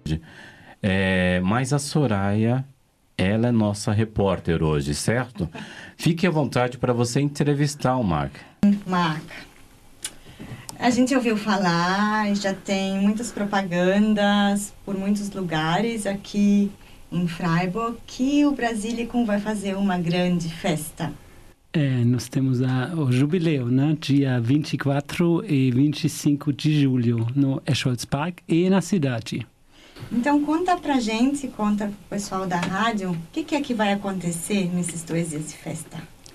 Mas a Soraya, ela é nossa repórter hoje, certo? Fique à vontade para você entrevistar o Marc. Marc, a gente ouviu falar, já tem muitas propagandas por muitos lugares aqui em Freiburg que o Brasilicum vai fazer uma grande festa. Nós temos o jubileu, né? Dia 24 e 25 de julho, no Escholz Park e na cidade. Então, conta pra gente, conta pro pessoal da rádio, o que é que vai acontecer nesses 2 dias de festa?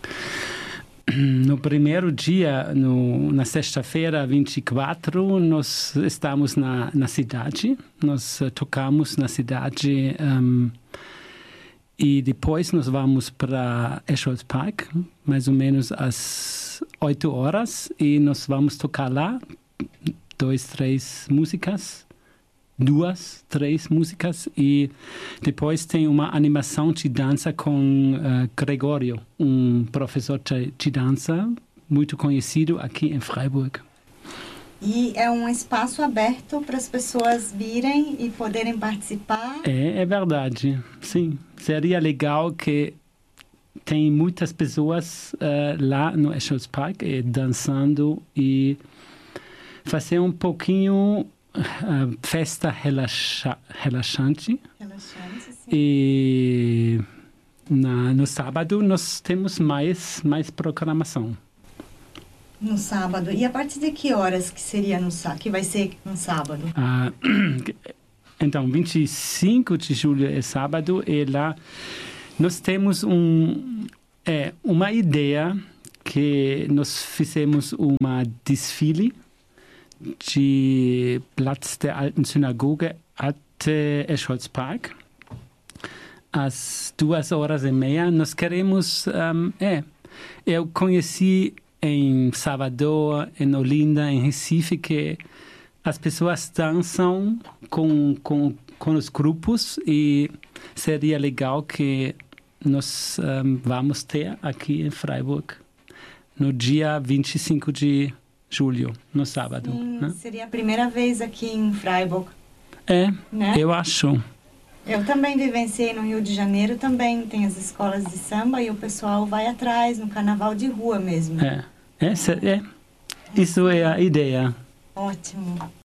No primeiro dia, na sexta-feira, 24, nós estamos na cidade. Nós tocamos na cidade e depois nós vamos para Escholz Park, mais ou menos às 8 horas, e nós vamos tocar lá 2, 3 músicas. 2, 3 músicas, e depois tem uma animação de dança com Gregório, professor de dança muito conhecido aqui em Freiburg. E é um espaço aberto para as pessoas virem e poderem participar? É verdade, sim. Seria legal que tem muitas pessoas lá no Escholz Park dançando e fazer um pouquinho festa relaxante. Sim. E no sábado nós temos mais programação. No sábado. E a partir de que horas que vai ser no sábado? Então, 25 de julho é sábado, e lá nós temos uma ideia que nós fizemos uma desfile de Platz der Alten Synagoge até Escholz Park. Às 2h30, nós queremos... eu conheci em Salvador, em Olinda, em Recife, que as pessoas dançam com os grupos, e seria legal que nós vamos ter aqui em Freiburg no dia 25 de julho, no sábado. Sim, né? Seria a primeira vez aqui em Freiburg. Né? Eu acho. Eu também vivenciei no Rio de Janeiro, também tem as escolas de samba e o pessoal vai atrás, no carnaval de rua mesmo. Isso é a ideia. Ótimo.